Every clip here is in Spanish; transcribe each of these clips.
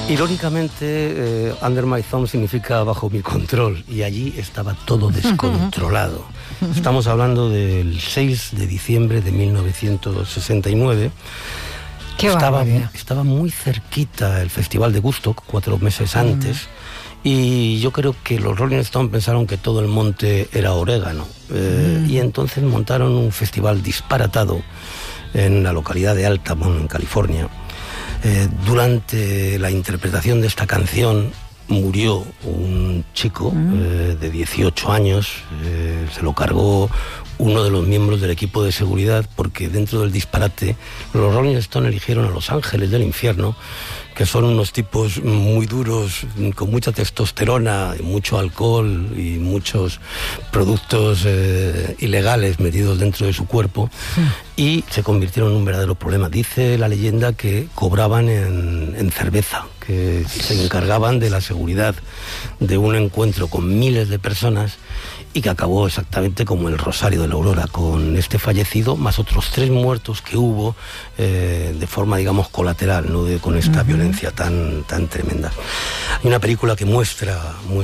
Irónicamente, Under My Thumb significa bajo mi control, y allí estaba todo descontrolado. Estamos hablando del 6 de diciembre de 1969. Estaba muy cerquita el Festival de Woodstock, 4 meses antes, y yo creo que los Rolling Stones pensaron que todo el monte era orégano, y entonces montaron un festival disparatado en la localidad de Altamont, en California. Durante la interpretación de esta canción murió un chico de 18 años, se lo cargó uno de los miembros del equipo de seguridad, porque dentro del disparate los Rolling Stones eligieron a Los Ángeles del Infierno, que son unos tipos muy duros, con mucha testosterona, mucho alcohol y muchos productos ilegales metidos dentro de su cuerpo, y se convirtieron en un verdadero problema. Dice la leyenda que cobraban en cerveza, que se encargaban de la seguridad de un encuentro con miles de personas, y que acabó exactamente como el Rosario de la Aurora, con este fallecido más otros 3 muertos que hubo de forma, digamos, colateral, no con esta violencia tan tremenda. Hay una película que muestra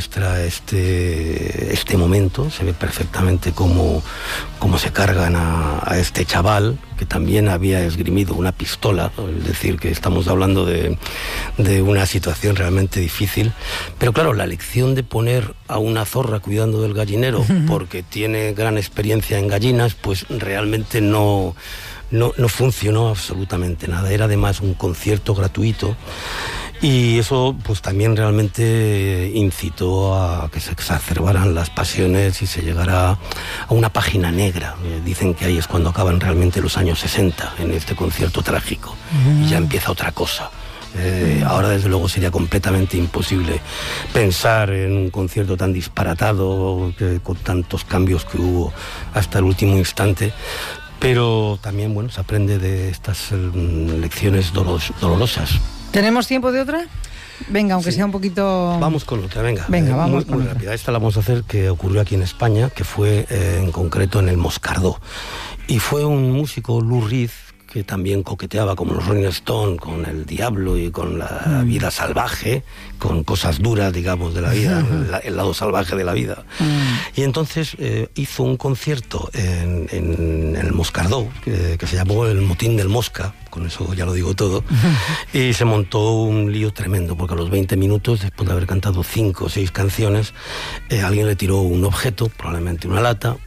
este momento, se ve perfectamente cómo se cargan a este chaval, que también había esgrimido una pistola, es decir, que estamos hablando de una situación realmente difícil. Pero claro, la lección de poner a una zorra cuidando del gallinero porque tiene gran experiencia en gallinas, pues realmente no funcionó absolutamente nada. Era además un concierto gratuito, y eso pues también realmente incitó a que se exacerbaran las pasiones y se llegara a una página negra. Dicen que ahí es cuando acaban realmente los años 60, en este concierto trágico, y ya empieza otra cosa. Ahora desde luego sería completamente imposible pensar en un concierto tan disparatado, con tantos cambios que hubo hasta el último instante. Pero también, bueno, se aprende de estas lecciones dolorosas. ¿Tenemos tiempo de otra? Venga, aunque sea un poquito... Vamos con otra, venga. Vamos muy rápida. Esta la vamos a hacer, que ocurrió aquí en España, que fue en concreto en el Moscardó. Y fue un músico, Lou Reed, que también coqueteaba como los Rolling Stones con el diablo y con la vida salvaje, con cosas duras, digamos, de la vida, el lado salvaje de la vida. Y entonces hizo un concierto en el Moscardó, que se llamó el Motín del Mosca, con eso ya lo digo todo, y se montó un lío tremendo, porque a los 20 minutos, después de haber cantado 5 o 6 canciones, alguien le tiró un objeto, probablemente una lata,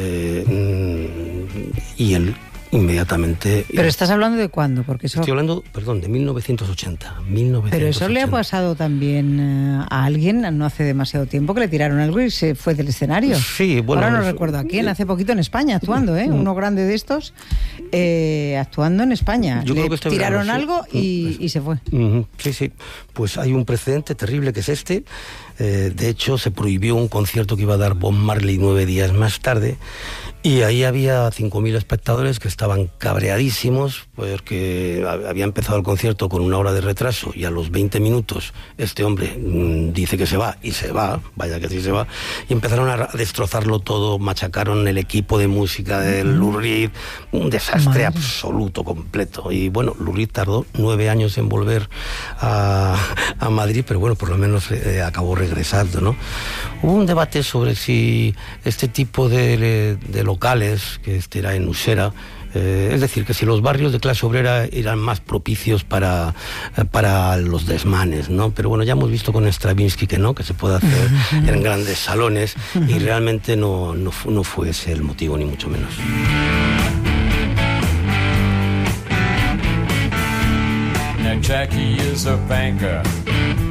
y él inmediatamente... ¿Pero estás hablando de cuándo? Porque eso... Estoy hablando, perdón, de 1980. Pero eso le ha pasado también a alguien no hace demasiado tiempo, que le tiraron algo y se fue del escenario. Sí, bueno... Ahora no recuerdo a quién, hace poquito en España actuando, uno grande de estos, actuando en España. Yo creo que tiraron algo y se fue. Sí. Pues hay un precedente terrible que es este. De hecho, se prohibió un concierto que iba a dar Bob Marley 9 días más tarde, y ahí había 5.000 espectadores que estaban cabreadísimos porque había empezado el concierto con 1 hora de retraso, y a los 20 minutos este hombre dice que se va, y se va, vaya que sí se va, y empezaron a destrozarlo todo, machacaron el equipo de música de Lou Reed, un desastre absoluto, completo. Y bueno, Lou Reed tardó 9 años en volver a Madrid, pero bueno, por lo menos acabó regresando, ¿no? Hubo un debate sobre si este tipo de locales, que este era en Usera, es decir, que si los barrios de clase obrera eran más propicios para los desmanes, ¿no? Pero bueno, ya hemos visto con Stravinsky que no, que se puede hacer en grandes salones, y realmente no fue ese el motivo, ni mucho menos. Now Jackie is a banker.